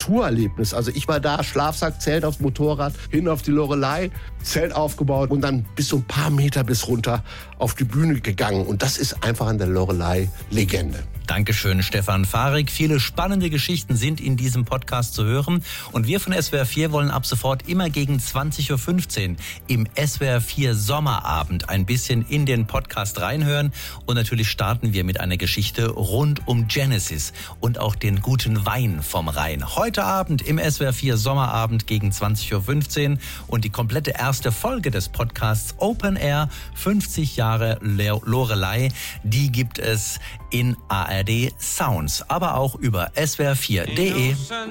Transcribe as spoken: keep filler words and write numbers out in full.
Naturerlebnis. Also ich war da, Schlafsack, Zelt aufs Motorrad, hin auf die Loreley, Zelt aufgebaut und dann bis so ein paar Meter bis runter auf die Bühne gegangen. Und das ist einfach an der Loreley Legende. Dankeschön, Stefan Fahrig. Viele spannende Geschichten sind in diesem Podcast zu hören. Und wir von S W R vier wollen ab sofort immer gegen zwanzig Uhr fünfzehn im S W R vier Sommerabend ein bisschen in den Podcast reinhören. Und natürlich starten wir mit einer Geschichte rund um Genesis und auch den guten Wein vom Rhein. Heute Abend im S W R vier Sommerabend gegen zwanzig Uhr fünfzehn. Und die komplette erste Folge des Podcasts Open Air fünfzig Jahre Loreley, die gibt es in A R D Sounds, aber auch über S W R vier punkt de.